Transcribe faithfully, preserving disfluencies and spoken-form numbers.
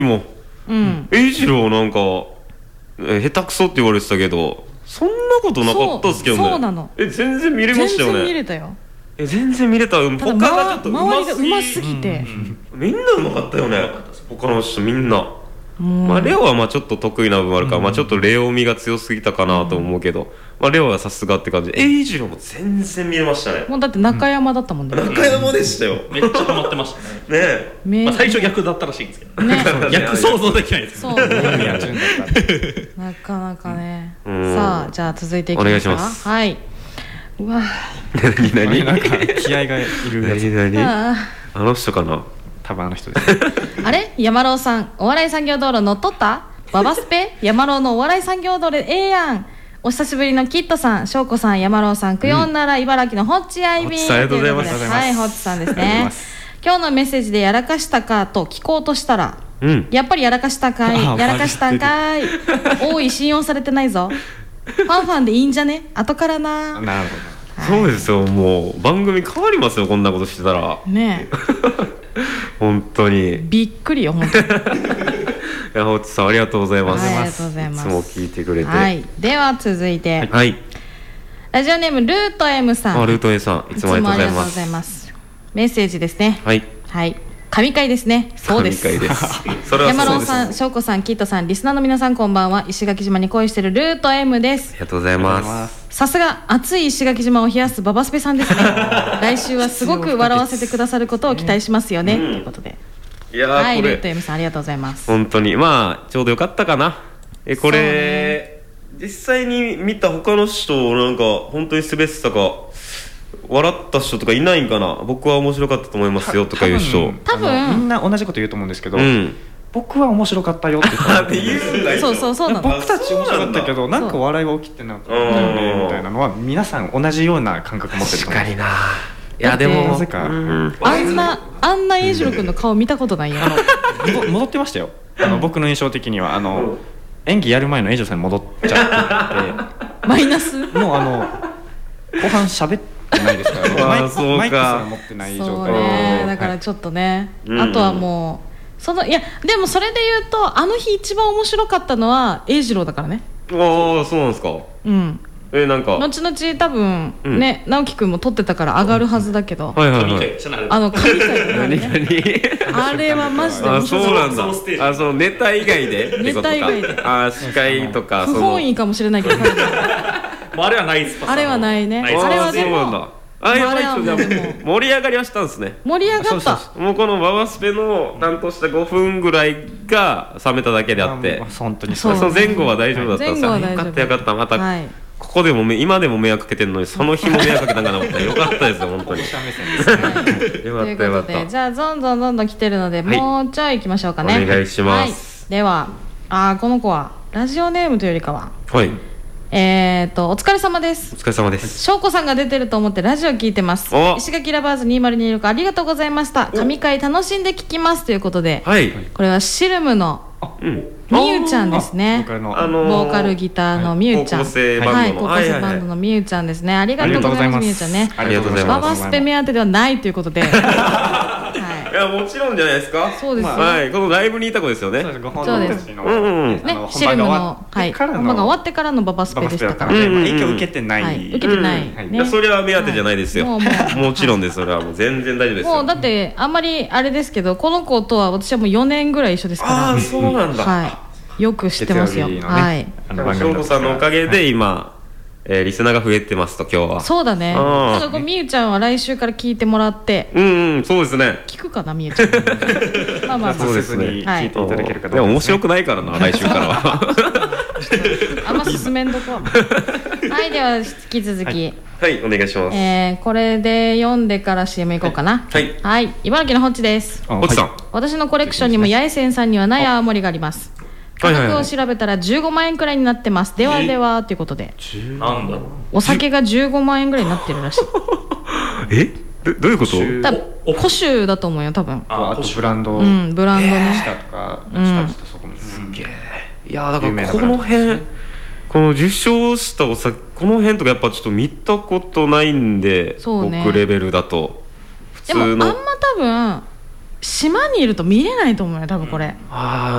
も、うん、栄次郎なんかえ下手くそって言われてたけどそんなことなかったっすけどね。 そうなの。 え全然見れましたよね。 全然見れたよ。 え全然見れた。他がちょっと周りがうますぎて、 うん、みんなうまかったよね。他の人みんな、まあ、レオはまあちょっと得意な部分あるから、うん、まあちょっとレオ味が強すぎたかなと思うけど、うん、まあレオはさすがって感じで、栄一郎も全然見れましたね。 もうだって中山だったもんね、 うん、中山でしたよ。 めっちゃハマってましたね。ねえ、まあ、最初逆だったらしいんですけどね。逆想像できないですよね。そうね。なかなかね、うん、さあじゃあ続いていきますか。 お願いします。 はい。うわ何何なんか気合がいるやつ。 何何あの人かな。 多分あの人ですあれ山郎さん、お笑い産業道路乗っ取った？ババスペ山郎のお笑い産業道路ええやん。お久しぶりのキッドさん、翔子さん、山郎さん、クヨンなら茨城のホッチアイビー、 ありがとうございます。 はい、ホッチさんですね。今日のメッセージでやらかしたかと聞こうとしたら、うん、やっぱりやらかしたかい、やらかしたかい。多い信用されてないぞ。ファンファンでいいんじゃね？後からな。 なるほど。そうですよ、もう番組変わりますよ、こんなことしてたら。 ねえ。本当に。 びっくりよ、本当に。いや、ホッチさんありがとうございます。 はい、ありがとうございます。 いつも聞いてくれて。 はい、では続いて。 はい。 ラジオネームルート M さん。 あ、ルート M さん、いつもありがとうございます。 メッセージですね。 はい。 はい。神回ですね。そうです。 神回です。 それはそうです。山郎さん、翔子さん、キッドさん、リスナーの皆さんこんばんは。石垣島に恋しているルート M です。 ありがとうございます。 さすが暑い石垣島を冷やすババスペさんですね。来週はすごく笑わせてくださることを期待しますよね。ということで。 いやはい、ルート M さんありがとうございます。 本当にまあちょうどよかったかな。えこれ、ね、実際に見た他の人なんか本当に滑ってたか笑った人とかいないんかな。僕は面白かったと思いますよとかいう人多分みんな同じこと言うと思うんですけど、うん、僕は面白かったよって言ったそうそうそうなの。 僕たち面白かったけどなんか笑いが起きてなかったよねみたいなのは皆さん同じような感覚持ってると思う。 確かにな。いやでもなぜか、うん、 あんなあんな栄次郎君の顔見たことないよ。 戻ってましたよ。あの僕の印象的にはあの演技やる前の栄次郎さんに戻っちゃってマイナス。 もうあの後半喋ってないですから、マイクすら持ってない状態。 そうね、だからちょっとね、はい、あとはもうそのいやでもそれで言うとあの日一番面白かったのは栄次郎だからね。 ああそうなんですか。 うん。 えなんか後々多分ね、うん、直樹くんも撮ってたから上がるはずだけど、 はいはいはい、 あの神回のねあれはマジで面白かった。あそうなんだ。あそのネタ以外でネタ以外であ司会とか不本意かもしれないけどあれはないです。 あれはないね。あれはでもあれは一応盛り上がりはしたんですね。 盛り上がった。そうそうそうもうこのババスペの担当したごふんぐらいが冷めただけであって、 本当にその前後は大丈夫だったんですよ。よかったよかった。また、はい、ここでも今でも迷惑かけてるのにその日も迷惑かけたんかなと思ったらよかったですよ本当に。よかったよかった。 じゃあどんどんどんどん来てるので、はい、もうちょい行きましょうかね。 お願いします。 はい、ではあこの子はラジオネームというよりかは。 はい。 えーとお疲れ様です。 お疲れ様です。 翔子さんが出てると思ってラジオ聞いてます。石垣ラバーズにせんにじゅうろくありがとうございました。神回楽しんで聞きますということで、 はい、 これはシルムのみゆちゃんですね。ボーカルギターのみゆちゃん、 高校生バンドの、 はい、高校生バンドのみゆちゃんですね。ありがとうございますみゆちゃんね。 ありがとうございます。 ババスペ目当てではないということでいやもちろんじゃないですか。 そうですよ、 はい、このライブにいた子ですよね。 そうです。うんうんね、シルムのはい本番が終わってからのババスペでしたから。 影響受けてない。 受けてない。 いやそれは目当てじゃないですよ。もちろんです。それはもう全然大丈夫ですよ。 もうだってあんまりあれですけどこの子とは私はもうよねんぐらい一緒ですから。 ああそうなんだ。 はい。よく知ってますよ。はい。 翔子さんのおかげで今。えー、リスナーが増えてますと今日は。 そうだね。だからみゆちゃんは来週から聞いてもらってうんうんそうですね。 聞くかなみゆちゃんまあまあそうですね。聞いていただけるかでも面白くないからな来週からはあんま進めんどこははいでは引き続きはい、はい、お願いします。 えー、これで読んでから シーエム 行こうかな。 はい、 はい、茨城のホッチです。 ホッチさん、 私のコレクションにも八重仙さんにはない青森があります。価格を調べたらじゅうごまんえんくらいになってます。ではではということでなんだろうお酒がじゅうごまんえんぐらいになってるらしいえ ど, どういうこと？ 多分古酒だと思うよ多分。 あとブランドうんブランドね下とか下とかそこもすげえ。いやだからこの辺この受賞したお酒この辺とかやっぱちょっと見たことないんで、 そうね、 僕レベルだと普通のでもあんま多分島にいると見れないと思うよ多分これ、 ああ